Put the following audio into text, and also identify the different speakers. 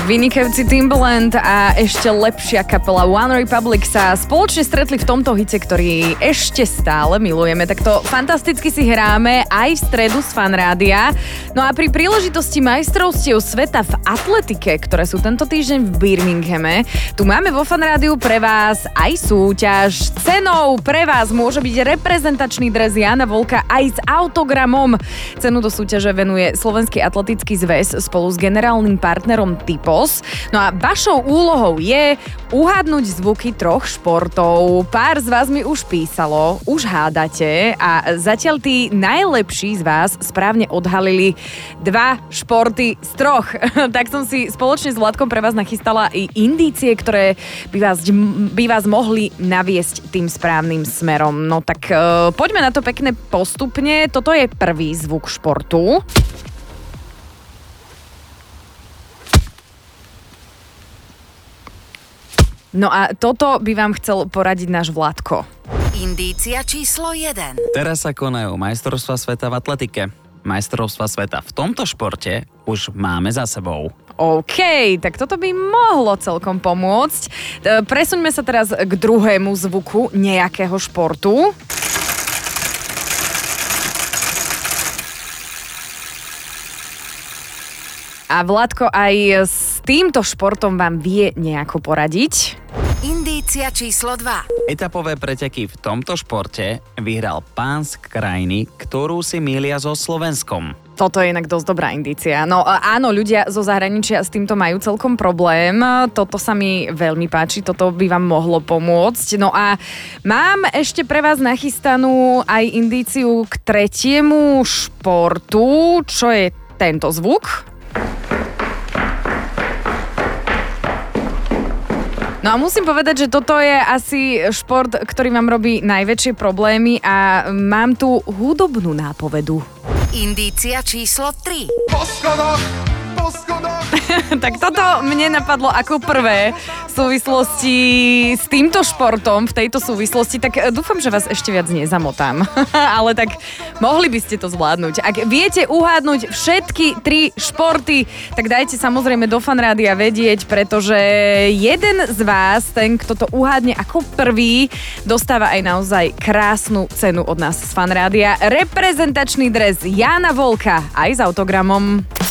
Speaker 1: Vynikajúci Timbaland a ešte lepšia kapela One Republic sa spoločne stretli v tomto hite, ktorý ešte stále milujeme. Takto fantasticky si hráme aj v stredu z Fanrádia. No a pri príležitosti majstrovstiev sveta v atletike, ktoré sú tento týždeň v Birminghame, tu máme vo Fanrádiu pre vás aj súťaž. Cenou pre vás môže byť reprezentačný dres Jana Volka aj s autogramom. Cenu do súťaže venuje Slovenský atletický zväz spolu s generálnym partnerom Typo. No a vašou úlohou je uhádnuť zvuky troch športov. Pár z vás mi už písalo, už hádate a zatiaľ tí najlepší z vás správne odhalili 2 športy z 3. Tak som si spoločne s Vladkom pre vás nachystala i indície, ktoré by vás mohli naviesť tým správnym smerom. No tak poďme na to pekne postupne. Toto je prvý zvuk športu. No a toto by vám chcel poradiť náš Vladko.
Speaker 2: Indícia číslo 1.
Speaker 3: Teraz sa konajú majstrovstvá sveta v atletike. Majstrovstvá sveta v tomto športe už máme za sebou.
Speaker 1: OK, tak toto by mohlo celkom pomôcť. Presuňme sa teraz k druhému zvuku nejakého športu. A Vladko aj s týmto športom vám vie nejako poradiť?
Speaker 2: Indícia číslo 2.
Speaker 3: Etapové preteky v tomto športe vyhral pán z krajiny, ktorú si mýlia so Slovenskom.
Speaker 1: Toto je inak dosť dobrá indícia. No áno, ľudia zo zahraničia s týmto majú celkom problém. Toto sa mi veľmi páči, toto by vám mohlo pomôcť. No a mám ešte pre vás nachystanú aj indíciu k tretiemu športu, čo je tento zvuk. No a musím povedať, že toto je asi šport, ktorý vám robí najväčšie problémy a mám tu hudobnú nápovedu.
Speaker 2: Indícia číslo 3.
Speaker 1: Tak toto mne napadlo ako prvé v súvislosti s týmto športom, v tejto súvislosti, tak dúfam, že vás ešte viac nezamotám. Ale tak mohli by ste to zvládnuť. Ak viete uhádnuť všetky 3 športy, tak dajte samozrejme do Fanrádia vedieť, pretože jeden z vás, ten, kto to uhádne ako prvý, dostáva aj naozaj krásnu cenu od nás z Fanrádia. Reprezentačný dres Jana Volka aj s autogramom.